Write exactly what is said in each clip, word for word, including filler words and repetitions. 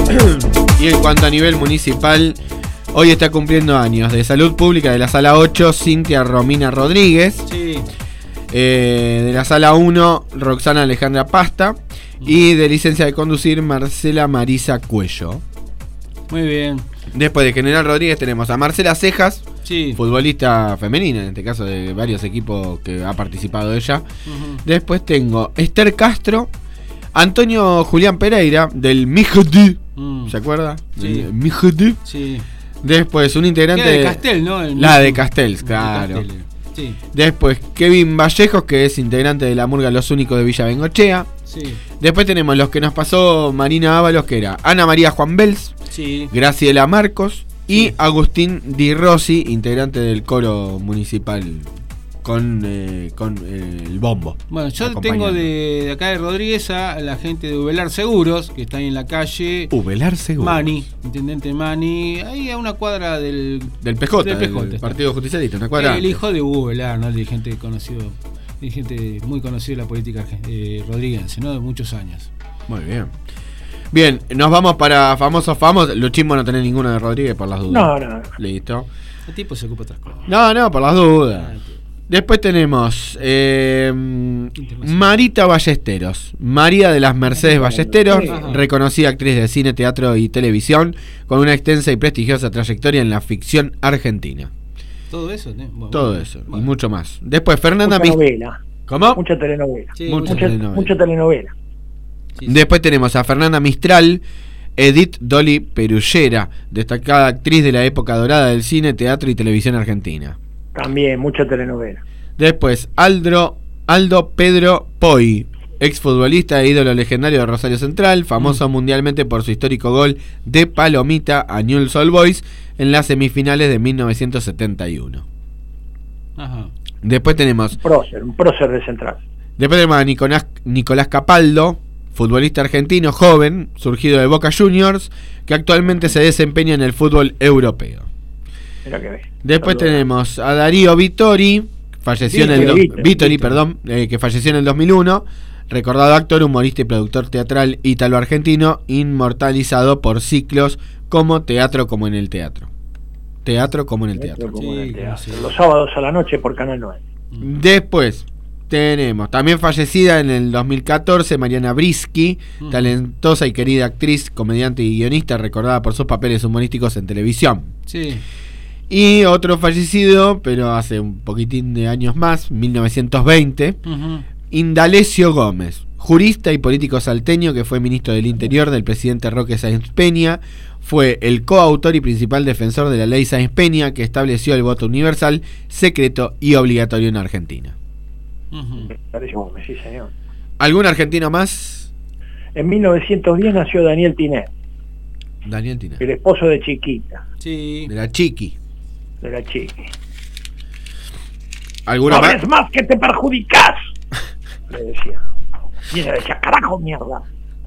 Y en cuanto a nivel municipal, hoy está cumpliendo años de Salud Pública de la Sala ocho, Cintia Romina Rodríguez. Sí. Eh, de la Sala uno, Roxana Alejandra Pasta. Y de Licencia de Conducir, Marcela Marisa Cuello. Muy bien. Después de General Rodríguez tenemos a Marcela Cejas, sí. futbolista femenina, en este caso de varios equipos que ha participado ella. Uh-huh. Después tengo Esther Castro, Antonio Julián Pereira, del Mijodí. Mm. ¿Se acuerda? Sí. Mijodí. Sí. Después un integrante de Castel, ¿no? El la de Castells, claro. de Castel. Sí. Después Kevin Vallejos, que es integrante de la murga Los Únicos de Villa Bengochea. Sí. Después tenemos los que nos pasó Marina Ábalos, que era Ana María Juan Bels, sí. Graciela Marcos y sí. Agustín Di Rossi, integrante del coro municipal con, eh, con eh, el bombo. Bueno, yo tengo de, de acá de Rodríguez a la gente de Ubelar Seguros, que está ahí en la calle. Ubelar Seguros. Mani, intendente Mani, ahí a una cuadra del... Del P J, del P J del Partido Justicialista, una cuadra. El hijo de Ubelar, ¿no? El dirigente conocido, dirigente muy conocido de la política eh, rodriguense, ¿no? De muchos años. Muy bien. Bien, nos vamos para famosos famosos. Luchín, no tenés ninguno de Rodríguez por las dudas. No, no. Listo. El tipo se ocupa de otras cosas. No, no, por las dudas. Ah, después tenemos eh, Marita Ballesteros, María de las Mercedes Ballesteros, sí. reconocida actriz de cine, teatro y televisión, con una extensa y prestigiosa trayectoria en la ficción argentina. Todo eso, ¿no? Bueno, Todo bueno, eso, bueno. y mucho más. Después Fernanda Mucha novela. ¿Cómo? Mucha telenovela. Sí, mucha, mucha telenovela. Mucha telenovela. Sí, sí. Después tenemos a Fernanda Mistral, Edith Dolly Perullera, destacada actriz de la época dorada del cine, teatro y televisión argentina. También, mucha telenovela. Después, Aldo, Aldo Pedro Poi, exfutbolista e ídolo legendario de Rosario Central, famoso mm. mundialmente por su histórico gol de palomita a Newell's Old Boys en las semifinales de mil novecientos setenta y uno. Ajá. Después tenemos... Un prócer, un prócer de Central. Después tenemos a Nicolás, Nicolás Capaldo, futbolista argentino joven, surgido de Boca Juniors, que actualmente se desempeña en el fútbol europeo. Mira que ve. Después Saludos. Tenemos a Darío Vittori, falleció Víctor, en el do- Víctor, Vittori, Víctor. perdón, eh, que falleció en el dos mil uno, recordado actor, humorista y productor teatral ítalo-argentino, inmortalizado por ciclos como Teatro como en el teatro. Teatro como en el teatro. Como en el Sí, teatro. sí. Los sábados a la noche por Canal nueve. Después tenemos, también fallecida en el dos mil catorce, Mariana Brisky, Mm. talentosa y querida actriz, comediante y guionista, recordada por sus papeles humorísticos en televisión. Sí. Y otro fallecido, pero hace un poquitín de años más, mil novecientos veinte, Uh-huh. Indalecio Gómez, jurista y político salteño que fue ministro del Interior del presidente Roque Sáenz Peña, fue el coautor y principal defensor de la ley Sáenz Peña que estableció el voto universal, secreto y obligatorio en Argentina. Uh-huh. Indalecio Gómez, sí señor. ¿Algún argentino más? En mil novecientos diez nació Daniel Tinet, Daniel Tina. el esposo de Chiquita, Sí. De la Chiqui. de la Chiqui. ¿Alguna No más? ves más que te perjudicás, le decía. Y ella decía, carajo, mierda,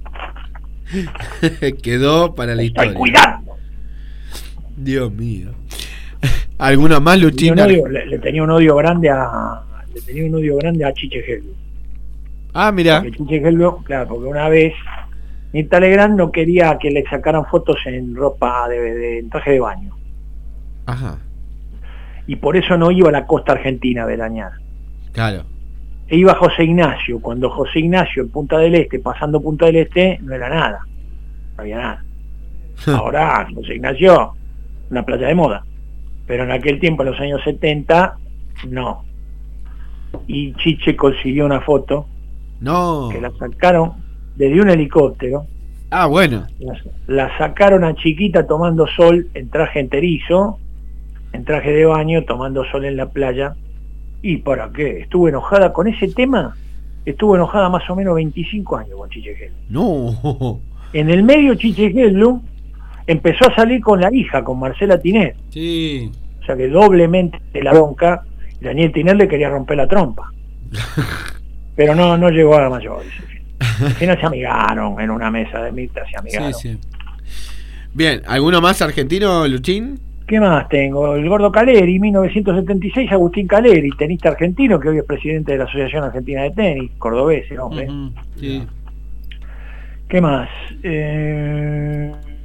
Quedó para la estoy historia. cuidando. Dios mío. ¿Alguna más, Tenía Luchín? un odio- le, le tenía un odio grande a le tenía un odio grande a Chiche Helio. Ah, mira. Porque Chiche Helio, claro, porque una vez Mirta Legrand no quería que le sacaran fotos en ropa de, de en traje de baño. Ajá, Y por eso no iba a la costa argentina a veranear. claro. E iba José Ignacio, cuando José Ignacio en Punta del Este, pasando Punta del Este, no era nada. No había nada. Ahora, José Ignacio, una playa de moda. Pero en aquel tiempo, en los años setenta, no. Y Chiche consiguió una foto No. que la sacaron desde un helicóptero. Ah, bueno. La, la sacaron a Chiquita tomando sol en traje enterizo, en traje de baño, tomando sol en la playa. ¿Y para qué? Estuvo enojada con ese tema. Estuvo enojada más o menos veinticinco años con Chiche Helio. No. En el medio, Chiche Helio empezó a salir con la hija, con Marcela Tinet. Sí. O sea que doblemente la bronca. Daniel Tinet le quería romper la trompa. Pero no, no llegó a la mayor. Al final se amigaron en una mesa de Mirta, se amigaron. Sí, sí. Bien, ¿alguno más argentino, Luchín? ¿Qué más tengo? El Gordo Caleri, mil novecientos setenta y seis, Agustín Caleri, tenista argentino, que hoy es presidente de la Asociación Argentina de Tenis, cordobés, el hombre. Uh-huh. Sí. ¿Qué más? Eh...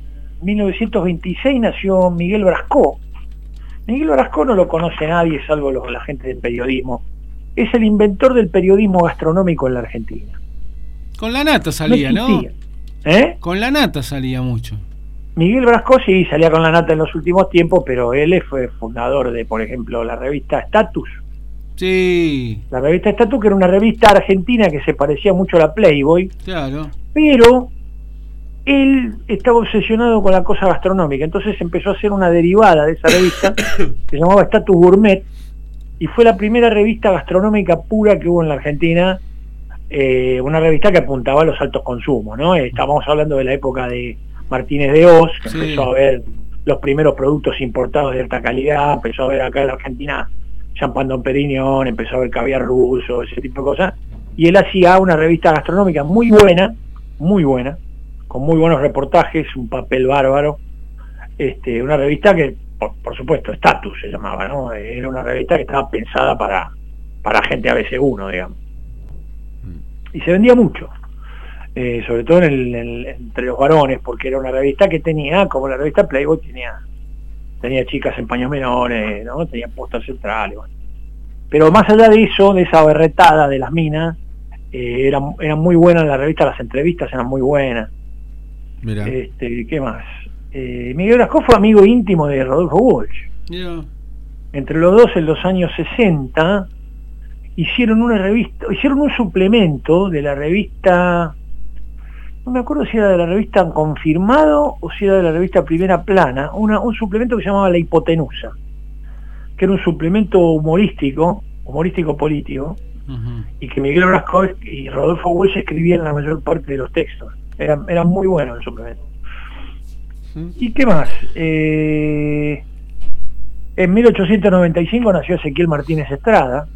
mil novecientos veintiséis nació Miguel Brascó. Miguel Brascó no lo conoce nadie, salvo los, la gente del periodismo. Es el inventor del periodismo gastronómico en la Argentina. Con la nata salía, ¿no? ¿no? ¿Eh? Con la nata salía mucho. Miguel Brascó sí salía con la nata en los últimos tiempos, pero él fue fundador de, por ejemplo, la revista Status. Sí. La revista Status, que era una revista argentina que se parecía mucho a la Playboy. Claro. Pero él estaba obsesionado con la cosa gastronómica, entonces empezó a hacer una derivada de esa revista que se llamaba Status Gourmet, y fue la primera revista gastronómica pura que hubo en la Argentina, eh, una revista que apuntaba a los altos consumos, ¿no? Estábamos hablando de la época de Martínez de Oz, que sí. Empezó a ver los primeros productos importados de alta calidad, empezó a ver acá en la Argentina champán Dom Perignon, empezó a ver caviar ruso, ese tipo de cosas, y él hacía una revista gastronómica muy buena, muy buena, con muy buenos reportajes, un papel bárbaro, este, una revista que, por, por supuesto, Status se llamaba, ¿no? Era una revista que estaba pensada para, para gente A B C uno, digamos. Y se vendía mucho, eh, sobre todo en el, en, entre los varones, porque era una revista que tenía, como la revista Playboy, tenía tenía chicas en paños menores, ¿no? Tenía póster centrales, bueno. Pero más allá de eso, de esa berretada de las minas, eh, eran, eran muy buenas las revistas, las entrevistas eran muy buenas. Mirá. Este, ¿qué más? Eh, Miguel Brascó fue amigo íntimo de Rodolfo Walsh. Yeah. Entre los dos, en los años sesenta, hicieron una revista, hicieron un suplemento de la revista, no me acuerdo si era de la revista Confirmado o si era de la revista Primera Plana, una, un suplemento que se llamaba La Hipotenusa, que era un suplemento humorístico, humorístico político, uh-huh. Y que Miguel Brascó y Rodolfo Walsh escribían la mayor parte de los textos. Era, era muy bueno el suplemento. ¿Mm? ¿Y qué más? Eh, en mil ochocientos noventa y cinco nació Ezequiel Martínez Estrada,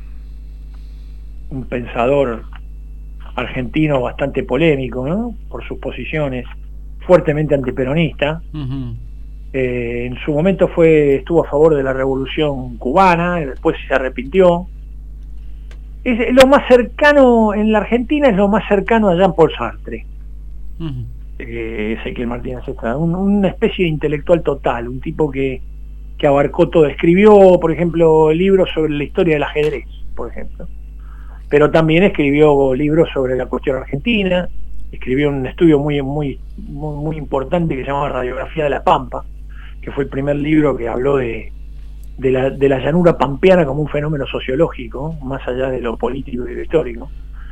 un pensador argentino bastante polémico, ¿no? Por sus posiciones, fuertemente antiperonista. Uh-huh. Eh, en su momento fue estuvo a favor de la revolución cubana, y después se arrepintió. Es lo más cercano en la Argentina, es lo más cercano a Jean-Paul Sartre. Uh-huh. eh, Ezequiel Martínez Estrada, un, una especie de intelectual total, un tipo que, que abarcó todo. Escribió, por ejemplo, libros sobre la historia del ajedrez, por ejemplo, pero también escribió libros sobre la cuestión argentina, escribió un estudio muy, muy, muy, muy importante que se llamaba Radiografía de la Pampa, que fue el primer libro que habló de, de, la, de la llanura pampeana como un fenómeno sociológico, más allá de lo político y lo histórico.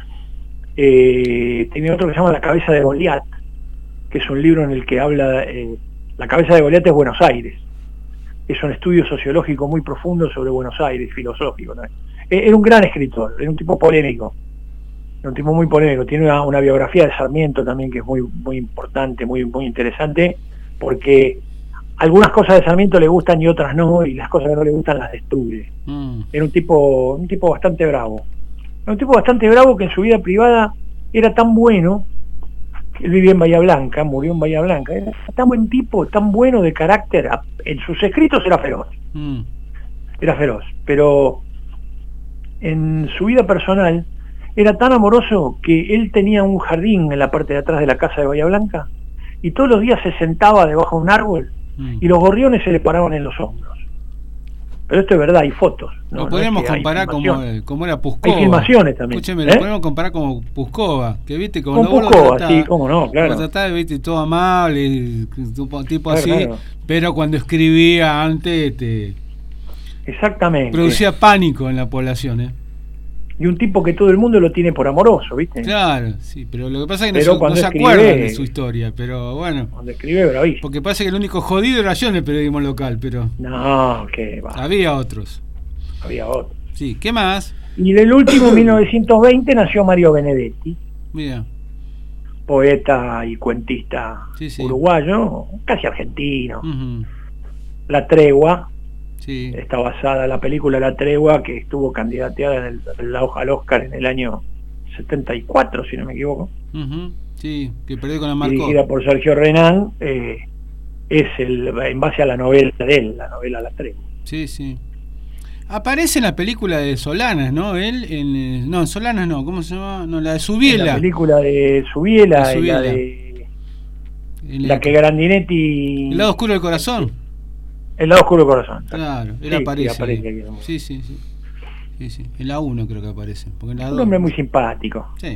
Eh, tenía otro que se llama La cabeza de Goliat, que es un libro en el que habla, eh, la cabeza de Goliat es Buenos Aires, es un estudio sociológico muy profundo sobre Buenos Aires, filosófico, ¿no? Eh, era un gran escritor, era un tipo polémico, era un tipo muy polémico, tiene una, una biografía de Sarmiento también que es muy, muy importante, muy, muy interesante, porque algunas cosas de Sarmiento le gustan y otras no, y las cosas que no le gustan las destruye. Mm. Era un tipo, un tipo bastante bravo. Era un tipo bastante bravo que en su vida privada era tan bueno, él vivía en Bahía Blanca, murió en Bahía Blanca, era tan buen tipo, tan bueno de carácter, en sus escritos era feroz, mm. era feroz, pero en su vida personal era tan amoroso que él tenía un jardín en la parte de atrás de la casa de Bahía Blanca, y todos los días se sentaba debajo de un árbol, mm. y los gorriones se le paraban en los hombros. Pero esto es verdad, hay fotos. No, lo podemos no es comparar como, como era Puskova. Hay filmaciones también. Escúcheme, ¿eh? Lo podemos comparar como Puskova, que viste, como con Puskova, sí, cómo no, claro. Trataba, viste, todo amable, tipo, tipo claro, así, claro. Pero cuando escribía antes, te exactamente, producía pánico en la población, ¿eh? Y un tipo que todo el mundo lo tiene por amoroso, ¿viste? Claro, sí, pero lo que pasa es que pero no, no se escribe, acuerdan de su historia, pero bueno. Cuando escribe, bravísimo. Porque parece que el único jodido era yo en el periodismo local, pero... No, que va. Había otros. Había otros. Sí, ¿qué más? Y del último, mil novecientos veinte, nació Mario Benedetti. Mira. Poeta y cuentista sí, sí. uruguayo, casi argentino. Uh-huh. La Tregua. Sí. Está basada en la película La Tregua, que estuvo candidateada en el, en la hoja al Oscar en el año setenta y cuatro, si no me equivoco. Uh-huh. Sí, que perdió con la Marcó. Dirigida por Sergio Renán, eh, es el en base a la novela de él, la novela La Tregua. Sí, sí. Aparece en la película de Solanas, ¿no? Él, en, no, en Solanas no, ¿cómo se llama? No, la de Subiela. En la película de Subiela, de Subiela. Y la de... El, la que Grandinetti... El lado oscuro del corazón. El lado oscuro del corazón. Claro, él sí, aparece. Sí, aparece aquí, sí, sí, sí. Sí, sí. En la uno creo que aparece. Porque en la un dos... hombre muy simpático. Sí.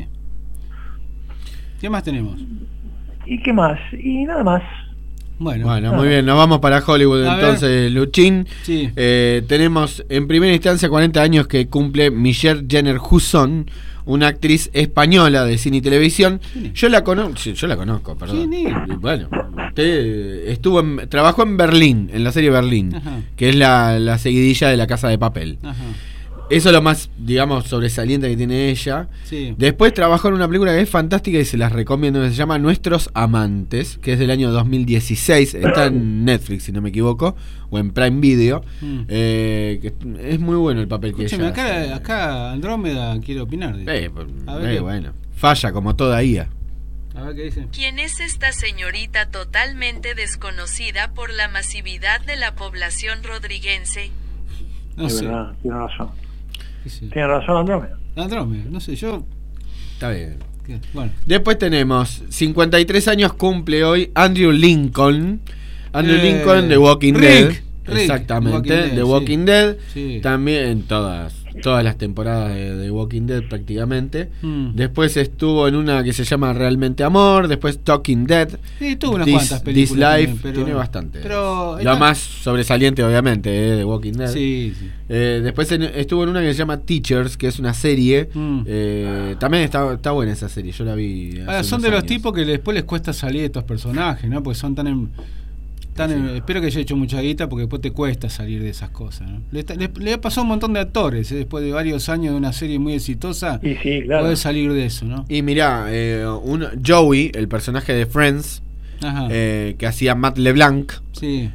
¿Qué más tenemos? ¿Y qué más? Y nada más. Bueno, bueno muy bien, nos vamos para Hollywood a entonces, ver. Luchín. Sí. Eh, tenemos en primera instancia cuarenta años que cumple Michelle Jenner Hudson, una actriz española de cine y televisión. Yo la conozco, yo la conozco, perdón. Bueno, usted estuvo en, trabajó en Berlín, en la serie Berlín, Ajá. que es la, la seguidilla de La Casa de Papel. Ajá. Eso es lo más, digamos, sobresaliente que tiene ella. Sí. Después trabajó en una película que es fantástica y se las recomiendo, que se llama Nuestros Amantes, que es del año dos mil dieciséis. Está en Netflix, si no me equivoco, o en Prime Video. Mm. Eh, que es muy bueno el papel Escúchame, que ella acá, hace. Acá Andrómeda quiere opinar. Eh, pues, a ver eh, bueno, falla como toda I A. A ver qué dice. ¿Quién es esta señorita totalmente desconocida por la masividad de la población rodriguense? No sé. Verdad, tiene razón. Sí. Tiene razón Andrómeda. Andrómeda, no sé, yo... Está bien. Bueno. Después tenemos, cincuenta y tres años cumple hoy Andrew Lincoln. Andrew eh, Lincoln de Walking Rick, Dead. Rick, Exactamente, Walking Dead, de Walking sí. Dead. Sí. También en todas, todas las temporadas de, de Walking Dead prácticamente. Mm. Después estuvo en una que se llama Realmente Amor. Después Talking Dead. Sí, tuvo unas This, cuantas películas. This Life, también, pero, tiene bastante. Pero Lo esta... más sobresaliente, obviamente, eh, de Walking Dead. Sí, sí. Eh, después en, estuvo en una que se llama Teachers, que es una serie. Mm. Eh, también está, está buena esa serie, yo la vi. Ahora, son de los años. tipos que después les cuesta salir de estos personajes, ¿no? Porque son tan... En, tan sí. en, espero que haya hecho mucha guita porque después te cuesta salir de esas cosas, ¿no? Le, le, le ha pasado a un montón de actores, ¿eh? Después de varios años de una serie muy exitosa, y sí, claro. puede salir de eso, ¿no? Y mirá, eh, un, Joey, el personaje de Friends, eh, que hacía Matt LeBlanc, sí.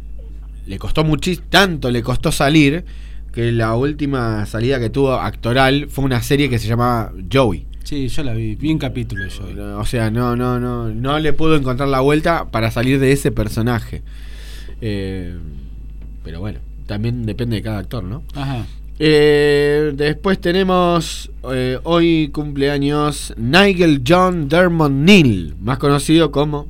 le costó muchísimo, tanto le costó salir, que la última salida que tuvo actoral fue una serie que se llamaba Joey. Sí, yo la vi, vi un capítulo de Joey. O sea, no, no, no, no le pudo encontrar la vuelta para salir de ese personaje. Eh, pero bueno, también depende de cada actor, ¿no? Ajá. Eh, después tenemos eh, hoy cumpleaños Nigel John Dermot Neal, más conocido como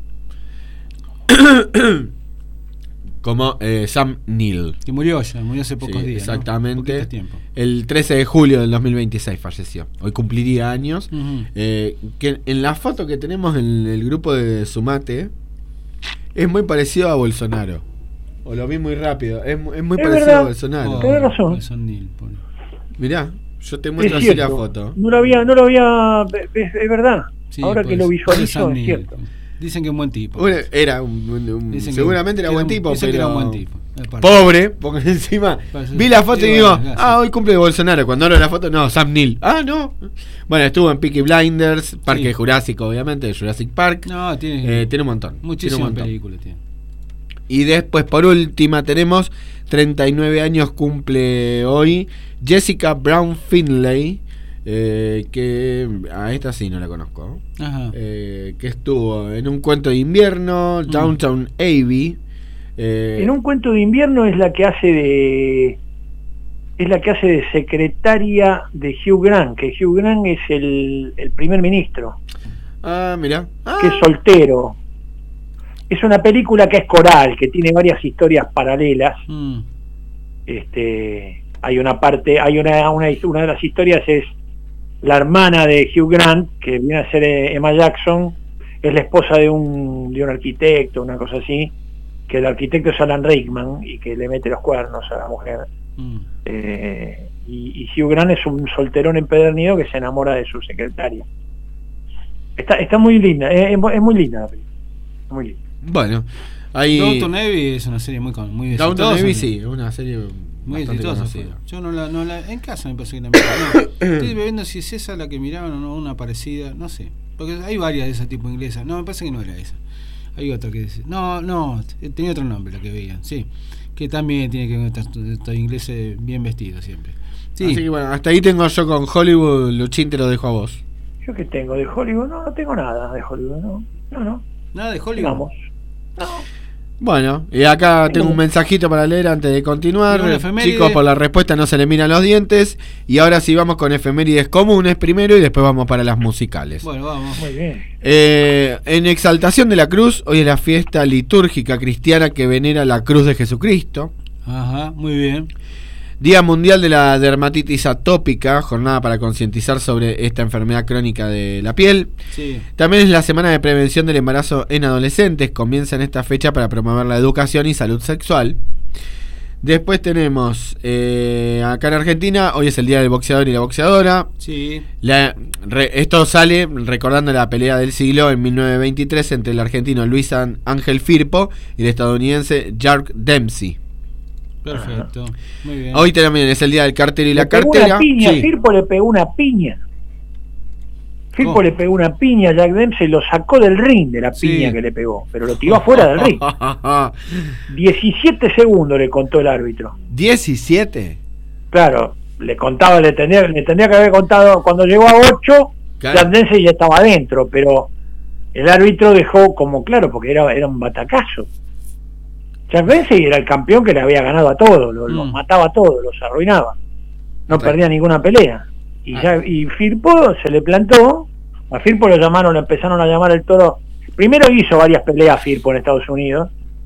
como eh, Sam Neill, que murió ya, murió hace pocos sí, días, exactamente, ¿no? El trece de julio del dos mil veintiséis falleció. Hoy cumpliría años. Uh-huh. eh, que en la foto que tenemos en el grupo de Sumate es muy parecido a Bolsonaro. O lo vi muy rápido. Es, es muy es parecido verdad. a Bolsonaro. Oh, Tienes razón. Neil, mirá, yo te muestro así la foto. No lo había, no lo había, es, es verdad. Sí, ahora pues, que lo visualizo es cierto. Dicen que es un buen tipo. Bueno, era un, un, un seguramente era buen tipo, pero era un buen tipo. Pobre, porque encima Parece, vi la foto sí, y digo, bueno, ah, hoy cumple de Bolsonaro. Cuando hablo de la foto, no, Sam Neill. Ah, no. Bueno, estuvo en Peaky Blinders, Parque sí. Jurásico, obviamente, Jurassic Park. No, tiene, eh, tiene un montón. Muchísimas películas tiene. Y después, por última, tenemos treinta y nueve años cumple hoy Jessica Brown Finlay. Eh, que a esta sí no la conozco. Ajá. Eh, que estuvo en Un Cuento de Invierno, Downtown mm. Abbey. Eh, en Un Cuento de Invierno es la que hace de es la que hace de secretaria de Hugh Grant, que Hugh Grant es el, el primer ministro. Ah, mira. Ah. Que es soltero. Es una película que es coral, que tiene varias historias paralelas. Mm. Este, hay una parte, hay una, una una de las historias es la hermana de Hugh Grant, que viene a ser Emma Jackson, es la esposa de un de un arquitecto, una cosa así, que el arquitecto es Alan Rickman y que le mete los cuernos a la mujer. Mm. Eh, y, y Hugh Grant es un solterón empedernido que se enamora de su secretaria. Está está muy linda, es, es muy linda la película, muy linda. Bueno, ahí Downton Abbey es una serie muy muy exitosa. Downton Abbey sí, es una serie muy exitosa. Yo no la, no la en casa me parece que la miraba. No, estoy viendo si es esa la que miraban o no, una parecida, no sé, porque hay varias de ese tipo inglesas. No, me parece que no era esa. Hay otra que dice, no, no, tenía otro nombre la que veían, sí, que también tiene que ver con estos ingleses bien vestidos siempre. Sí. Así que bueno, hasta ahí tengo yo con Hollywood. Luchín, te lo dejo a vos. ¿Yo qué tengo de Hollywood? No, no tengo nada de Hollywood, no, no, no. Nada de Hollywood. Digamos. No. Bueno, y acá tengo un mensajito para leer antes de continuar. Chicos, por la respuesta no se le miran los dientes. Y ahora sí vamos con efemérides comunes primero y después vamos para las musicales. Bueno, vamos. Muy bien. Eh, en exaltación de la cruz, hoy es la fiesta litúrgica cristiana que venera la cruz de Jesucristo. Ajá, muy bien. Día Mundial de la Dermatitis Atópica, jornada para concientizar sobre esta enfermedad crónica de la piel. Sí. También es la semana de prevención del embarazo en adolescentes, comienza en esta fecha para promover la educación y salud sexual. Después tenemos, eh, acá en Argentina, hoy es el día del boxeador y la boxeadora. Sí. La, re, esto sale recordando la pelea del siglo en mil novecientos veintitrés entre el argentino Luis Ángel Firpo y el estadounidense Jack Dempsey. Perfecto, muy bien. Hoy también es el día del cartero y le la pegó cartera. Una piña, sí. Firpo le pegó una piña. Firpo oh. le pegó una piña a Jack Dempsey, lo sacó del ring de la piña sí. que le pegó, pero lo tiró afuera del ring. diecisiete segundos le contó el árbitro. ¿diecisiete? Claro, le contaba, le tendría, le tendría que haber contado, cuando llegó a ocho, claro. Jack Dempsey ya estaba adentro, pero el árbitro dejó como claro, porque era, era un batacazo. Jack Dempsey era el campeón que le había ganado a todos, los, mm. los mataba a todos, los arruinaba, no okay. perdía ninguna pelea. Y, ya, y Firpo se le plantó, a Firpo lo llamaron, le empezaron a llamar el toro. Primero hizo varias peleas Firpo en Estados Unidos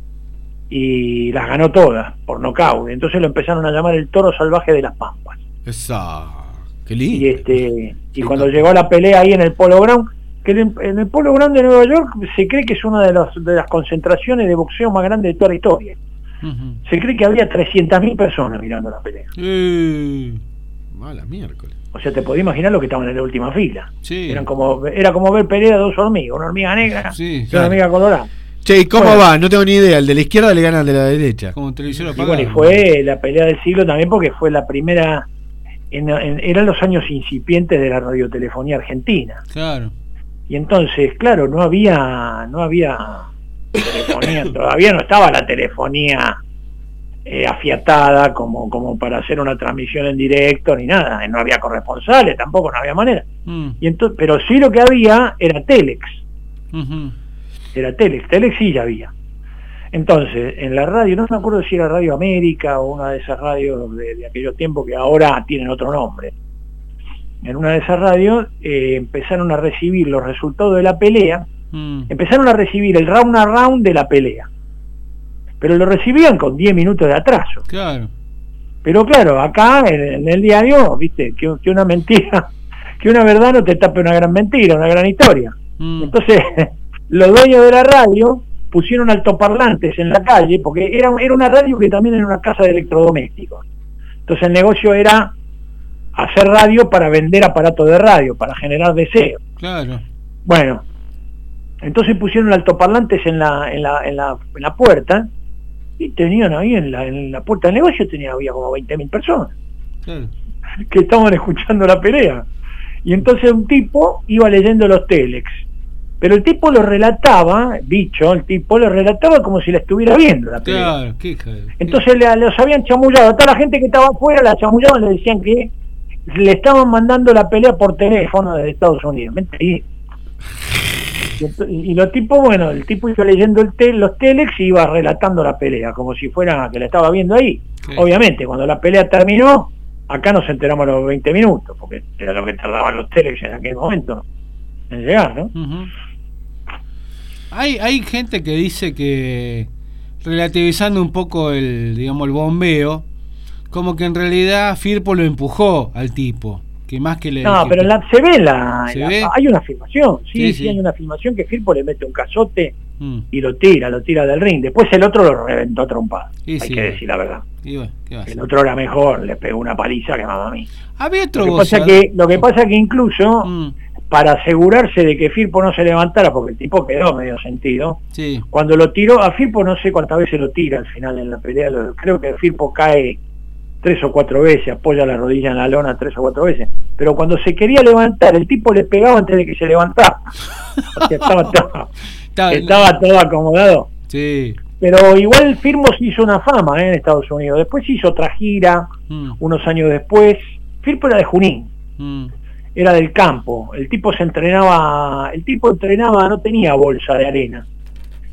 y las ganó todas por nocaut. Entonces lo empezaron a llamar el toro salvaje de las Pampas. Esa, qué lindo. Y este, y cuando llegó a la pelea ahí en el Polo Ground, que en el Polo Ground de Nueva York se cree que es una de, los, de las concentraciones de boxeo más grandes de toda la historia. Uh-huh. Se cree que había trescientas mil personas mirando la pelea. Uh, mala miércoles. O sea, te podés imaginar lo que estaban en la última fila. Sí. Eran como, era como ver pelea de dos hormigas, una hormiga negra sí, y claro. una hormiga colorada. Che, ¿y cómo bueno. va? No tengo ni idea. El de la izquierda le gana al de la derecha. Como televisión apagada. Y bueno, y fue la pelea del siglo también porque fue la primera... En, en, eran los años incipientes de la radiotelefonía argentina. Claro. Y entonces, claro, no había no había telefonía, todavía no estaba la telefonía eh, afiatada como como para hacer una transmisión en directo ni nada, no había corresponsales, tampoco no había manera. Mm. Y entonces, pero sí lo que había era Telex. Uh-huh. Era Telex, Telex sí ya había. Entonces, en la radio, no me acuerdo si era Radio América o una de esas radios de, de aquellos tiempos que ahora tienen otro nombre. En una de esas radios eh, empezaron a recibir los resultados de la pelea, mm. empezaron a recibir el round a round de la pelea, pero lo recibían con diez minutos de atraso. Claro. Pero claro, acá en, en el diario, viste, que, que una mentira, que una verdad no te tape una gran mentira, una gran historia. Mm. Entonces, los dueños de la radio pusieron altoparlantes en la calle, porque era, era una radio que también era una casa de electrodomésticos. Entonces el negocio era hacer radio para vender aparatos de radio, para generar deseo. Claro. Bueno, entonces pusieron altoparlantes en la, en la, en la, en la puerta, y tenían ahí en la, en la puerta del negocio tenía, había como veinte mil personas. Claro. Que estaban escuchando la pelea. Y entonces un tipo iba leyendo los telex, pero el tipo lo relataba, bicho, el tipo lo relataba como si la estuviera viendo la pelea. Claro, qué cae, entonces qué... Le, los habían chamullado, a toda la gente que estaba afuera la chamullaban, le decían que le estaban mandando la pelea por teléfono desde Estados Unidos. Mentira. Y, y los tipos, bueno, el tipo iba leyendo el te, los telex y iba relatando la pelea, como si fuera que la estaba viendo ahí. Sí. Obviamente, cuando la pelea terminó, acá nos enteramos a los veinte minutos, porque era lo que tardaban los telex en aquel momento en llegar, ¿no? Uh-huh. Hay, hay gente que dice que, relativizando un poco el, digamos, el bombeo, como que en realidad Firpo lo empujó al tipo, que más que le... No, que pero te... la, se ve la, ¿Se la ve? hay una filmación, sí, sí, sí, sí, hay una filmación que Firpo le mete un cazote mm. y lo tira, lo tira del ring. Después el otro lo reventó a trompada, sí, hay sí, que decir la verdad. Bueno, el otro era mejor, le pegó una paliza que mamá mía. Había otro lo que pasa que Lo que pasa que incluso... Mm. para asegurarse de que Firpo no se levantara, porque el tipo quedó medio sentido, sí. Cuando lo tiró, a Firpo no sé cuántas veces lo tira al final en la pelea, lo, creo que Firpo cae tres o cuatro veces, apoya la rodilla en la lona tres o cuatro veces, pero cuando se quería levantar, el tipo le pegaba antes de que se levantara, o sea, estaba, todo, estaba, estaba todo acomodado. Sí. Pero igual Firpo se hizo una fama ¿eh? en Estados Unidos, después se hizo otra gira, mm. unos años después. Firpo era de Junín, mm. era del campo, el tipo se entrenaba, el tipo entrenaba, no tenía bolsa de arena,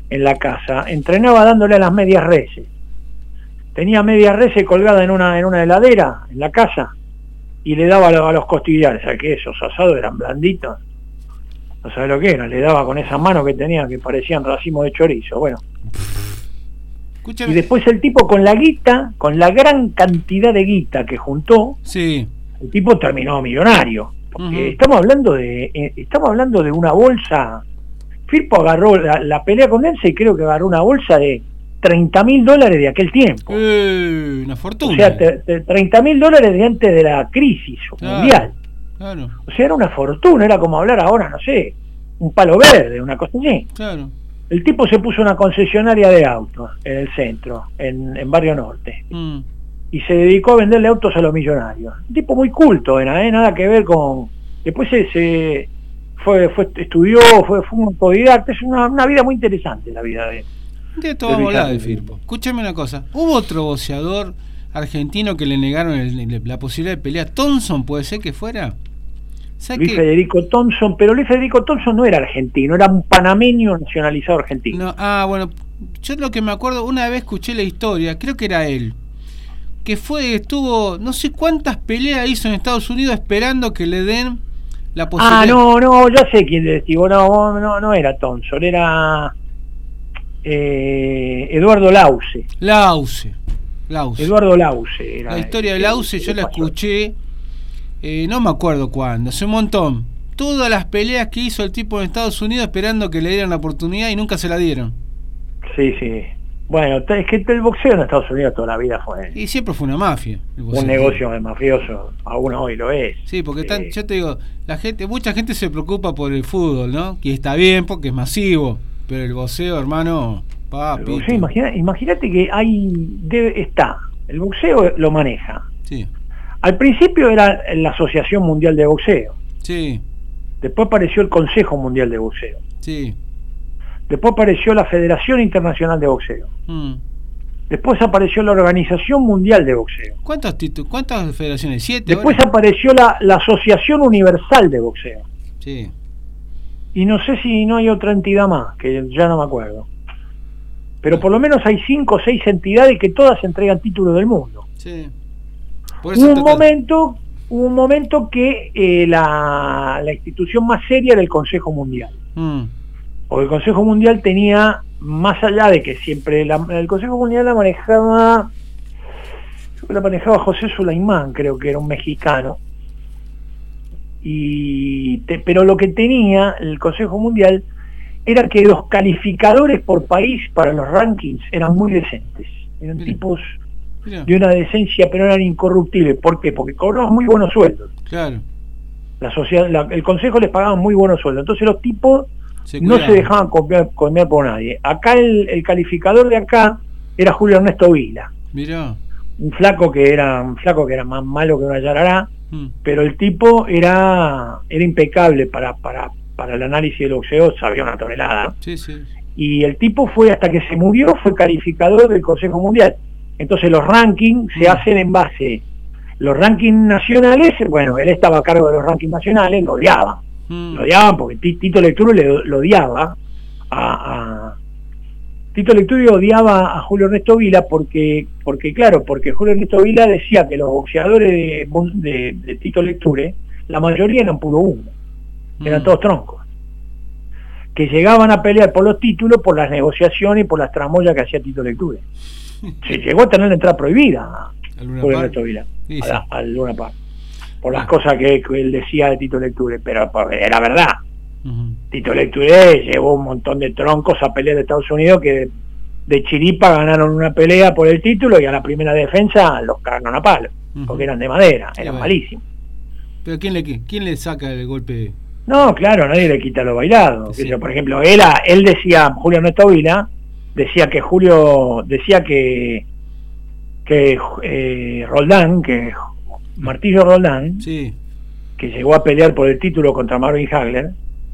en la casa, entrenaba dándole a las medias reses. Tenía medias reses colgadas en una, en una heladera, en la casa, y le daba a los, a los costillares. ¿Sabes qué? Esos asados eran blanditos. No sabes lo que era, le daba con esas manos que tenía que parecían racimos de chorizo. Bueno. Escúchame. Y después el tipo con la guita, con la gran cantidad de guita que juntó, sí. el tipo terminó millonario. Porque uh-huh. estamos hablando de eh, estamos hablando de una bolsa. Firpo agarró la, la pelea con Dense y creo que agarró una bolsa de treinta mil dólares de aquel tiempo. Eh, una fortuna. O sea, te, te, treinta mil dólares de antes de la crisis claro, mundial. Claro. O sea, era una fortuna, era como hablar ahora, no sé, un palo verde, una cosa así. Claro. El tipo se puso una concesionaria de autos en el centro, en, en Barrio Norte. Mm. Y se dedicó a venderle autos a los millonarios. Un tipo muy culto era, ¿eh? Nada que ver con... Después se, se fue, fue estudió, fue, fue un autodidacta. Es una, una vida muy interesante la vida de... De toda volada de Firpo. Escúchame una cosa. ¿Hubo otro boxeador argentino que le negaron el, la posibilidad de pelear? ¿Thompson puede ser que fuera? Luis que... Federico Thompson, pero Luis Federico Thompson no era argentino, era un panameño nacionalizado argentino. No, ah, bueno, yo lo que me acuerdo, una vez escuché la historia, creo que era él, que fue, estuvo, no sé cuántas peleas hizo en Estados Unidos esperando que le den la posibilidad. Ah, no, no, ya sé quién le digo, no, no, no era Thompson, era eh, Eduardo Lauce. Lauce, Lauce. Eduardo Lauce. Era la historia de Lauce yo la escuché. Eh, no me acuerdo cuándo, hace un montón. Todas las peleas que hizo el tipo en Estados Unidos esperando que le dieran la oportunidad y nunca se la dieron. Sí, sí. Bueno, es que el boxeo en Estados Unidos toda la vida fue... Y siempre fue una mafia. Un negocio de mafioso, aún hoy lo es. Sí, porque sí. Tan, yo te digo, la gente, mucha gente se preocupa por el fútbol, ¿no? Que está bien porque es masivo, pero el boxeo, hermano, papi. Imagínate, imagínate que hay, debe, está, el boxeo lo maneja. Sí. Al principio era la Asociación Mundial de Boxeo. Sí. Después apareció el Consejo Mundial de Boxeo. Sí. Después apareció la Federación Internacional de Boxeo. Mm. Después apareció la Organización Mundial de Boxeo. ¿Cuántos títulos? ¿Cuántas federaciones? ¿Siete? Después ahora? apareció la, la Asociación Universal de Boxeo. Sí. Y no sé si no hay otra entidad más, que ya no me acuerdo. Pero por lo menos hay cinco o seis entidades que todas entregan títulos del mundo. Sí. Hubo un momento, hubo un momento que eh, la, la institución más seria era el Consejo Mundial. Mm. Porque el Consejo Mundial tenía, más allá de que siempre la, el Consejo Mundial la manejaba, la manejaba José Sulaimán, creo que era un mexicano. Y te, pero lo que tenía el Consejo Mundial era que los calificadores por país para los rankings eran muy decentes. Eran Mira. tipos Mira. de una decencia, pero eran incorruptibles. ¿Por qué? Porque cobraban muy buenos sueldos. Claro. La sociedad, la, el Consejo les pagaba muy buenos sueldos. Entonces los tipos se no se dejaban copiar, comer por nadie. Acá el, el calificador de acá era Julio Ernesto Vila. Mirá. Un flaco que era un flaco que era más malo que una yarará, mm. pero el tipo era era impecable para para para el análisis del boxeo, sabía una tonelada. Sí, sí. Y el tipo fue, hasta que se murió, fue calificador del Consejo Mundial. Entonces los rankings mm. se hacen en base, los rankings nacionales, bueno, él estaba a cargo de los rankings nacionales, lo odiaban. Mm. Lo odiaban porque Tito Lecturi le, lo odiaba a, a Tito Lecturi odiaba a Julio Ernesto Vila porque, porque claro, porque Julio Ernesto Vila decía que los boxeadores de, de, de Tito Lecturi, la mayoría eran puro humo, mm. eran todos troncos, que llegaban a pelear por los títulos por las negociaciones y por las tramoyas que hacía Tito Lecturi. Se llegó a tener la entrada prohibida a Julio Ernesto Vila, sí, sí. al Luna Park, por las ah. cosas que, que él decía de Tito Lecturi, pero era verdad. Uh-huh. Tito Lecturi llevó un montón de troncos a pelear de Estados Unidos que de, de chiripa ganaron una pelea por el título y a la primera defensa los cagaron a palo, uh-huh. porque eran de madera, eran bueno. malísimos. ¿Pero quién le, quién le saca el golpe? No, claro, nadie le quita lo bailado. Sí. Por ejemplo, él, él decía, Julio Ernesto Vila, decía que Julio, decía que que eh, Roldán, que Martillo Roldán, sí. que llegó a pelear por el título contra Marvin Hagler,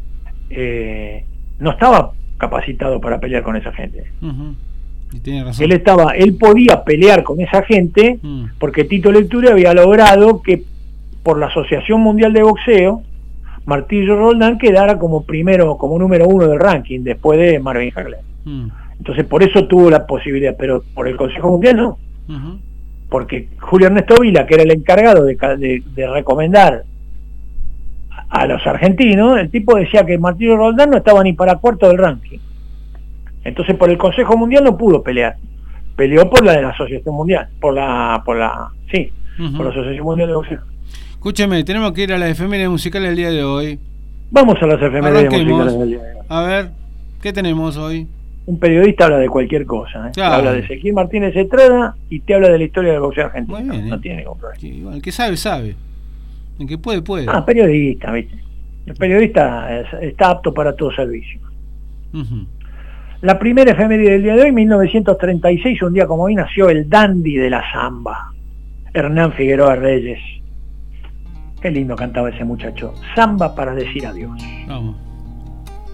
eh, no estaba capacitado para pelear con esa gente. Uh-huh. Y tiene razón. Él estaba, él podía pelear con esa gente uh-huh. porque Tito Lecturi había logrado que por la Asociación Mundial de Boxeo Martillo Roldán quedara como primero, como número uno del ranking después de Marvin Hagler. Mm. Entonces por eso tuvo la posibilidad, pero por el Consejo Mundial no. Uh-huh. Porque Julio Ernesto Vila, que era el encargado de, de, de recomendar a, a los argentinos, el tipo decía que Martino Roldán no estaba ni para cuarto del ranking. Entonces por el Consejo Mundial no pudo pelear. Peleó por la de la Asociación Mundial, por la, por la, sí, uh-huh. por la Asociación Mundial de Boxeo. Escúcheme, tenemos que ir a las efemérides musicales del día de hoy. Vamos a las efemérides musicales del día de hoy. A ver, ¿qué tenemos hoy? Un periodista habla de cualquier cosa, ¿eh? Claro. Habla de Ezequiel Martínez Estrada y te habla de la historia del boxeo argentino. Muy bien, no, ¿eh? no tiene ningún problema. Sí, bueno, el que sabe, sabe. El que puede, puede. Ah, periodista, ¿viste? El periodista es, está apto para todo servicio. Uh-huh. La primera efeméride del día de hoy, mil novecientos treinta y seis, un día como hoy, nació el dandy de la samba, Hernán Figueroa Reyes. Qué lindo cantaba ese muchacho. Samba para decir adiós. Vamos.